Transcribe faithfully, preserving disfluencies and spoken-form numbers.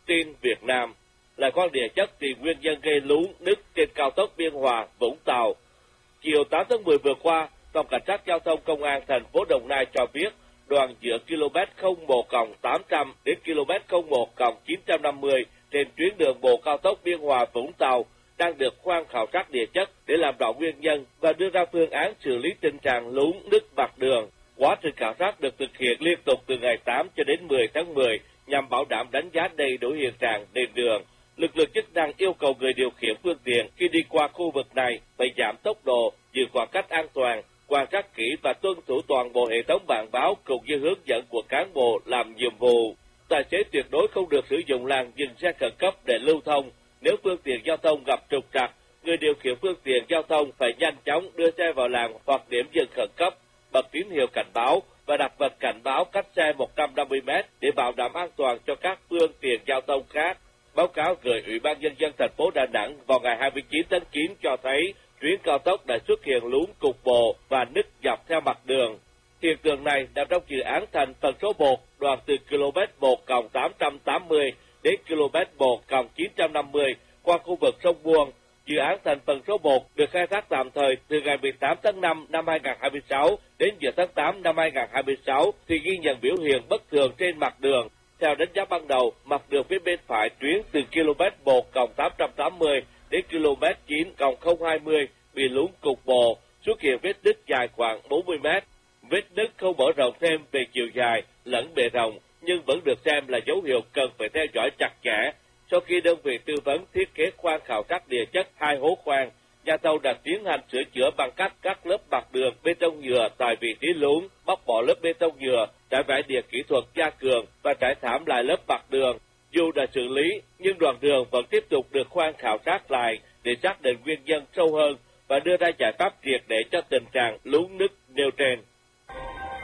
tin Việt Nam. Là khoan địa chất thì nguyên nhân gây lún nứt trên cao tốc Biên Hòa - Vũng Tàu. Chiều tám tháng mười vừa qua, Phòng Cảnh sát Giao thông Công an thành phố Đồng Nai cho biết đoạn giữa km không một tám trăm đến km không một chín trăm năm mươi trên tuyến đường bộ cao tốc Biên Hòa - Vũng Tàu đang được khoan khảo sát địa chất để làm rõ nguyên nhân và đưa ra phương án xử lý tình trạng lún nứt mặt đường. Quá trình khảo sát được thực hiện liên tục từ ngày tám cho đến mười tháng mười nhằm bảo đảm đánh giá đầy đủ hiện trạng nền đường. Lực lượng chức năng yêu cầu người điều khiển phương tiện khi đi qua khu vực này phải giảm tốc độ, giữ khoảng cách an toàn, quan sát kỹ và tuân thủ toàn bộ hệ thống bảng báo cùng với hướng dẫn của cán bộ làm nhiệm vụ. Tài xế tuyệt đối không được sử dụng làn dừng xe khẩn cấp để lưu thông. Nếu phương tiện giao thông gặp trục trặc, người điều khiển phương tiện giao thông phải nhanh chóng đưa xe vào làn hoặc điểm dừng khẩn cấp, bật tín hiệu cảnh báo và đặt vật cảnh báo cách xe một trăm năm mươi mét để bảo đảm an toàn cho các phương tiện giao thông khác. Báo cáo gửi Ủy ban Nhân dân thành phố Đà Nẵng vào ngày hai mươi chín tháng chín cho thấy tuyến cao tốc đã xuất hiện lún cục bộ và nứt dọc theo mặt đường. Hiện tượng này nằm trong dự án thành phần số một, đoạn từ km một tám trăm tám mươi đến km một chín trăm năm mươi qua khu vực sông Buông. Dự án thành phần số một được khai thác tạm thời từ ngày mười tám tháng năm năm hai nghìn không trăm hai mươi sáu đến giữa tháng tám năm hai nghìn không trăm hai mươi sáu thì ghi nhận biểu hiện bất thường trên mặt đường. Theo đánh giá ban đầu, mặt đường phía bên phải tuyến từ km một tám trăm tám mươi đến km chín không hai mươi bị lún cục bộ, xuất hiện vết nứt dài khoảng bốn mươi mét. Vết nứt không mở rộng thêm về chiều dài lẫn bề rộng, nhưng vẫn được xem là dấu hiệu cần phải theo dõi chặt chẽ. Sau khi đơn vị tư vấn thiết kế khoan khảo sát địa chất hai hố khoan, nhà thầu đã tiến hành sửa chữa bằng cách cắt lớp mặt đường bê tông nhựa tại vị trí lún, bóc bỏ lớp bê tông nhựa, trải vải địa kỹ thuật gia cường và trải thảm lại lớp mặt đường. Dù đã xử lý, nhưng đoạn đường vẫn tiếp tục được khoan khảo sát lại để xác định nguyên nhân sâu hơn và đưa ra giải pháp triệt để cho tình trạng lún nứt nêu trên.